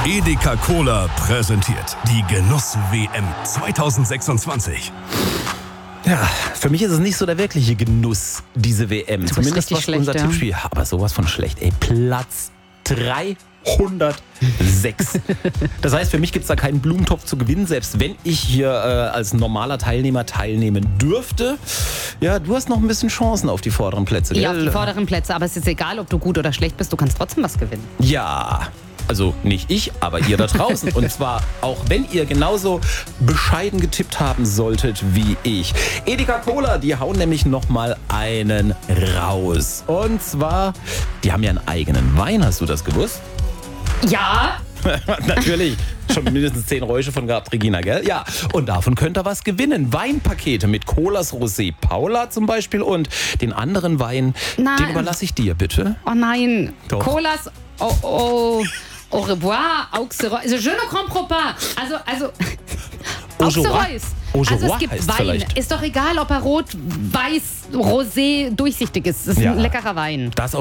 Edeka Cola präsentiert die Genuss-WM 2026. Ja, für mich ist es nicht so der wirkliche Genuss, diese WM. Zumindest was schlecht, unser ja. Tippspiel. Aber sowas von schlecht. Ey, Platz 306. Das heißt, für mich gibt es da keinen Blumentopf zu gewinnen, selbst wenn ich hier als normaler Teilnehmer teilnehmen dürfte. Ja, du hast noch ein bisschen Chancen auf die vorderen Plätze, gell? Ja, auf die vorderen Plätze, aber es ist egal, ob du gut oder schlecht bist, du kannst trotzdem was gewinnen. Ja, also nicht ich, aber ihr da draußen. Und zwar auch wenn ihr genauso bescheiden getippt haben solltet wie ich. Edeka Cola, die hauen nämlich nochmal einen raus. Und zwar, die haben ja einen eigenen Wein, hast du das gewusst? Ja, Natürlich. Schon mindestens 10 Räusche von gehabt, Regina, gell? Ja, und davon könnt ihr was gewinnen. Weinpakete mit Colas Rosé Paula zum Beispiel und den anderen Wein, Nein. den überlasse ich dir, bitte. oh nein. Doch. Colas, au revoir, Auxerrois. Je ne comprends pas. Also Auxerrois. Also es gibt heißt Wein. vielleicht. Ist doch egal, ob er rot, weiß, rosé, durchsichtig ist. Das ist Ja. ein leckerer Wein. Das